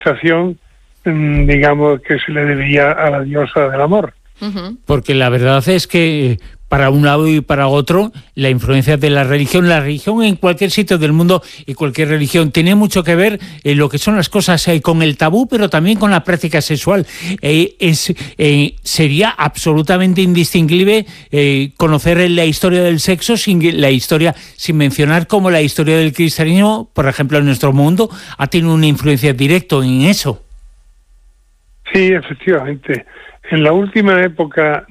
estación, digamos, que se le debía a la diosa del amor. Porque la verdad es que para un lado y para otro, la influencia de la religión en cualquier sitio del mundo y cualquier religión tiene mucho que ver en lo que son las cosas con el tabú, pero también con la práctica sexual. Sería absolutamente indistinguible conocer la historia del sexo sin mencionar cómo la historia del cristianismo, por ejemplo, en nuestro mundo, ha tenido una influencia directa en eso. Sí, efectivamente. En la última época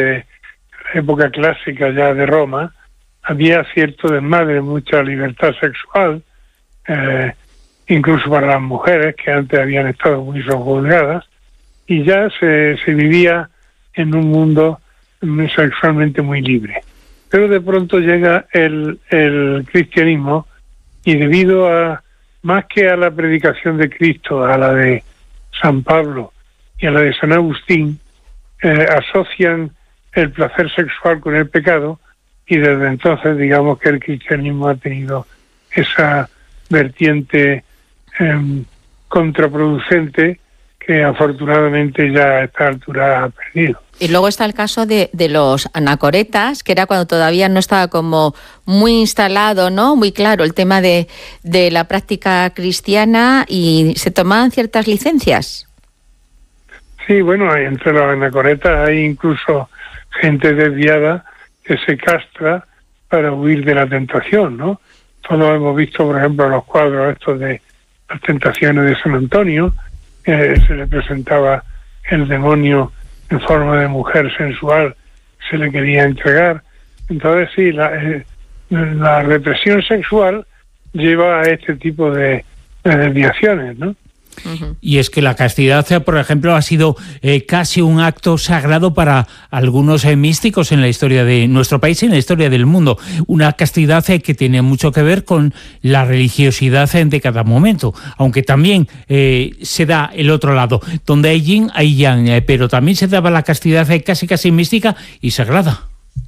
clásica ya de Roma, había cierto desmadre, mucha libertad sexual, incluso para las mujeres que antes habían estado muy sojuzgadas, y ya se vivía en un mundo sexualmente muy libre. Pero de pronto llega el cristianismo, y debido a, más que a la predicación de Cristo, a la de San Pablo y a la de San Agustín, asocian el placer sexual con el pecado, y desde entonces digamos que el cristianismo ha tenido esa vertiente contraproducente que afortunadamente ya a esta altura ha perdido. Y luego está el caso de los anacoretas, que era cuando todavía no estaba como muy instalado, ¿no? Muy claro el tema de la práctica cristiana, y se tomaban ciertas licencias. Sí, bueno, entre los anacoretas hay incluso gente desviada que se castra para huir de la tentación, ¿no? Todos hemos visto, por ejemplo, los cuadros estos de las tentaciones de San Antonio, se le presentaba el demonio en forma de mujer sensual, se le quería entregar. Entonces sí, la represión sexual lleva a este tipo de desviaciones, ¿no? Y es que la castidad, por ejemplo, ha sido casi un acto sagrado para algunos místicos en la historia de nuestro país y en la historia del mundo. Una castidad que tiene mucho que ver con la religiosidad de cada momento, aunque también se da el otro lado. Donde hay yin, hay yang, pero también se daba la castidad casi mística y sagrada.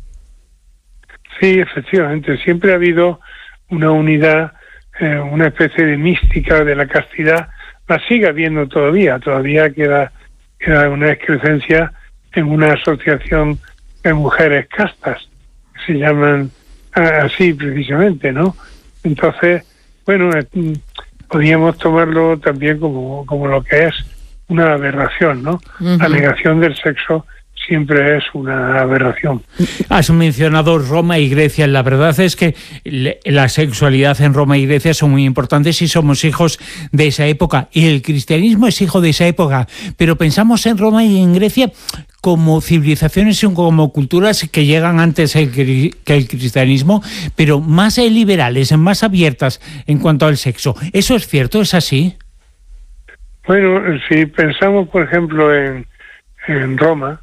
Sí, efectivamente. Siempre ha habido una unidad, una especie de mística de la castidad. La sigue habiendo todavía queda una excrescencia en una asociación de mujeres castas, que se llaman así precisamente, ¿no? Entonces, bueno, podríamos tomarlo también como lo que es una aberración, ¿no? La negación del sexo siempre es una aberración. Has mencionado Roma y Grecia. La verdad es que la sexualidad en Roma y Grecia son muy importantes y somos hijos de esa época. Y el cristianismo es hijo de esa época. Pero pensamos en Roma y en Grecia como civilizaciones y como culturas que llegan antes que el cristianismo, pero más liberales, más abiertas en cuanto al sexo. ¿Eso es cierto? ¿Es así? Bueno, si pensamos, por ejemplo, en Roma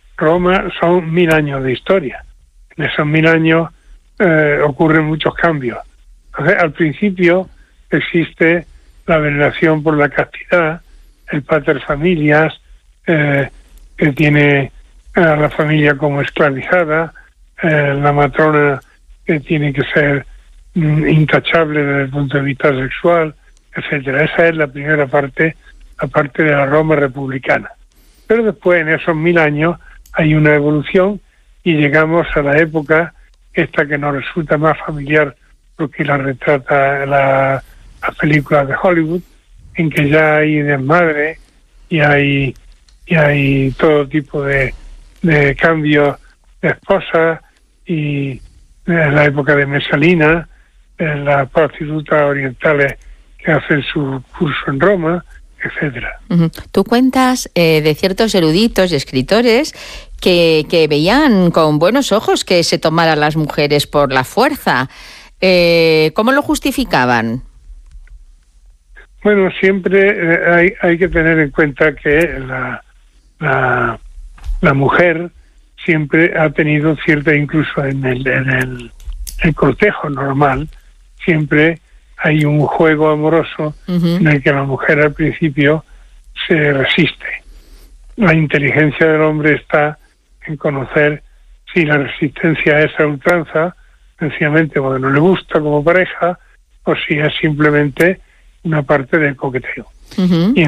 son 1000 años de historia. En esos 1000 años ocurren muchos cambios. Entonces, al principio existe la veneración por la castidad, el pater familias, que tiene a la familia como esclavizada, la matrona que tiene que ser intachable desde el punto de vista sexual, etcétera. Esa es la primera parte, la parte de la Roma republicana. Pero después, en esos 1000 años, hay una evolución y llegamos a la época esta que nos resulta más familiar porque la retrata las películas de Hollywood, en que ya hay desmadre y hay todo tipo de cambios de esposas, y en la época de Mesalina, las prostitutas orientales que hacen su curso en Roma, etcétera. Tú cuentas de ciertos eruditos y escritores que veían con buenos ojos que se tomaran las mujeres por la fuerza. ¿Cómo lo justificaban? Bueno, siempre hay que tener en cuenta que la mujer siempre ha tenido cierta, incluso en el cortejo normal, siempre hay un juego amoroso en el que la mujer al principio se resiste. La inteligencia del hombre está en conocer si la resistencia es a ultranza, sencillamente porque no le gusta como pareja, o si es simplemente una parte del coqueteo. Uh-huh. Y